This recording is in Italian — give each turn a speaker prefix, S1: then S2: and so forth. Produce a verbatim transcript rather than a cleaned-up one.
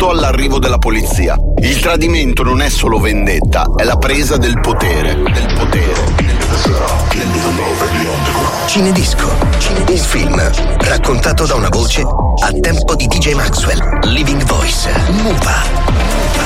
S1: pronto all'arrivo della polizia. Il tradimento non è solo vendetta, è la presa del potere. Del potere.
S2: Cinedisco. Un film raccontato da una voce a tempo di D J Maxwell. Living Voice. Muva.